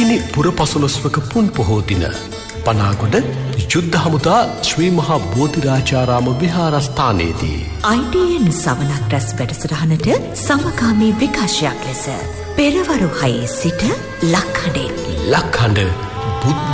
දෙවැනි පුරපසළොස්වක පුන් පොහෝ දින පනාගොඩ යුද්ධ හමුදා ශ්‍රී මහා බෝධිරාජාරාම විහාරස්ථානයේදී ITN සවනක් රැස් වැඩසටහනට සමගාමී විකාශයක් ලෙස පෙරවරු 6 සිට ලක්හඬ බුද්ධ